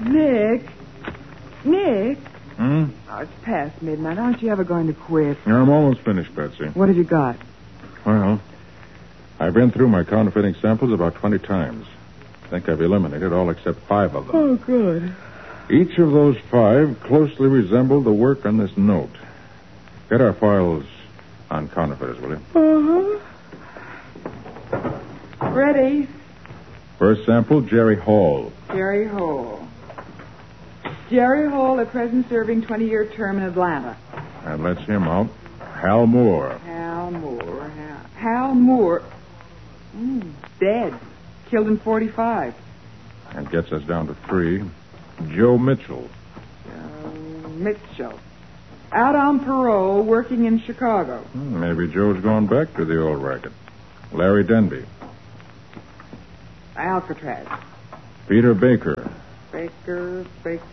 Nick? Nick? Hmm? Oh, it's past midnight. Aren't you ever going to quit? Yeah, I'm almost finished, Betsy. What have you got? Well, I've been through my counterfeiting samples about 20 times. I think I've eliminated all except 5 of them. Oh, good. Each of those 5 closely resemble the work on this note. Get our files on counterfeiters, will you? Uh-huh. Ready? First sample, Jerry Hall. Jerry Hall. Jerry Hall, at present serving 20-year term in Atlanta. And lets him out. Hal Moore. Hal Moore. Dead. Killed in 45. And gets us down to 3. Joe Mitchell. Mitchell. Out on parole, working in Chicago. Maybe Joe's gone back to the old racket. Larry Denby. Alcatraz. Peter Baker. Baker.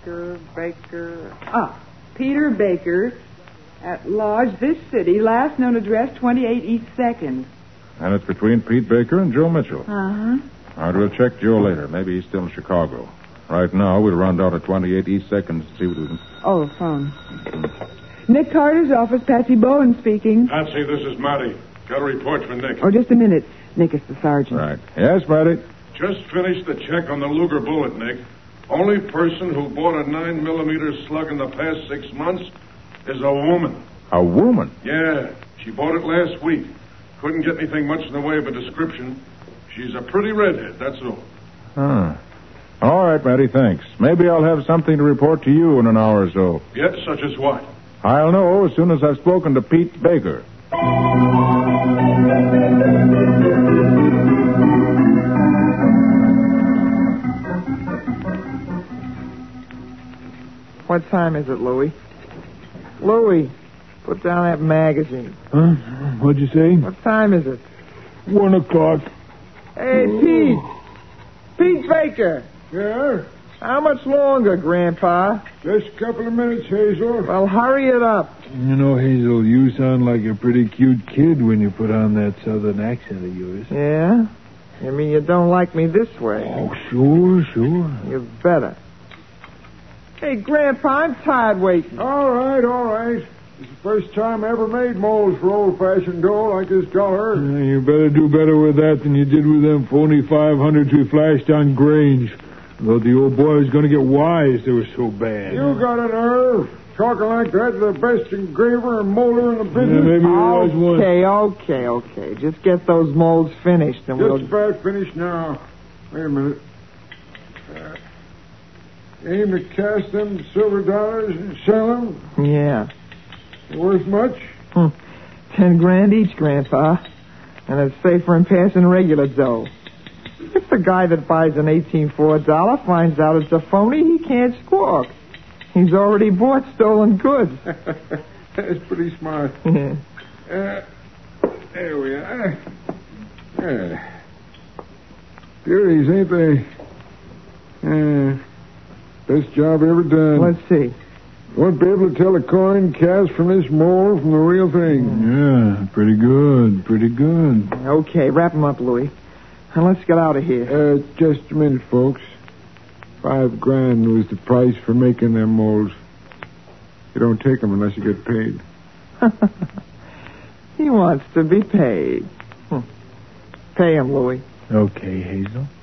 Peter Baker, at Lodge, this city, last known address 28 East 2nd. And it's between Pete Baker and Joe Mitchell. Uh-huh. All right, we'll check Joe later. Maybe he's still in Chicago. Right now, we'll run down to 28 East 2nd to see what we can... Oh, the phone. Nick Carter's office, Patsy Bowen speaking. Patsy, this is Matty. Got a report for Nick. Oh, just a minute. Nick, it's the sergeant. Right. Yes, Matty? Just finished the check on the Luger bullet, Nick. Only person who bought a 9mm slug in the past 6 months is a woman. A woman? Yeah, she bought it last week. Couldn't get anything much in the way of a description. She's a pretty redhead, that's all. Huh. All right, Matty, thanks. Maybe I'll have something to report to you in an hour or so. Yep, such as what? I'll know as soon as I've spoken to Pete Baker. What time is it, Louie? Louie, put down that magazine. Huh? What'd you say? What time is it? 1 o'clock. Hey, Pete. Pete Baker. Yeah? How much longer, Grandpa? Just a couple of minutes, Hazel. Well, hurry it up. You know, Hazel, you sound like a pretty cute kid when you put on that southern accent of yours. Yeah? You mean you don't like me this way? Oh, sure. You better. Hey, Grandpa, I'm tired waiting. All right. It's the first time I ever made molds for old-fashioned dough like this color. You better do better with that than you did with them phony 500s we flashed on Grange. Thought the old boy was going to get wise. They were so bad. You got a nerve. Talking like that to the best engraver and molder in the business. Yeah, maybe it was one. Okay. Just get those molds finished and Just about finished now. Wait a minute. Aim to cast them silver dollars and sell them? Yeah. Worth much? 10 grand each, Grandpa. And it's safer than passing regular dough. If the guy that buys an 18 for $1 finds out it's a phony, he can't squawk. He's already bought stolen goods. That's pretty smart. There we are. Beauties, ain't they? Best job ever done. Let's see. Won't be able to tell a coin cast from this mold from the real thing. Yeah, pretty good. Okay, wrap him up, Louie. And let's get out of here. Just a minute, folks. $5 grand was the price for making them molds. You don't take them unless you get paid. He wants to be paid. Pay him, Louie. Okay, Hazel.